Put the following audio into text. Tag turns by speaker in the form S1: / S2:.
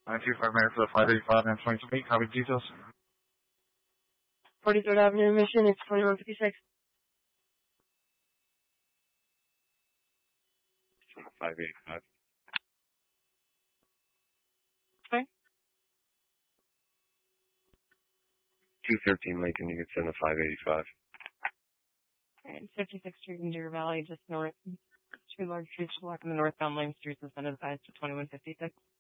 S1: 925 Maryfield, 585 and 22 Copy details.
S2: 43rd Avenue Mission, it's 2156.
S3: 585.
S2: Sorry?
S3: 213 Lincoln, you can send the 585.
S2: Alright, 56th Street in Deer Valley, just north. Two large trees blocking the northbound lane streets, the center of the to 2156.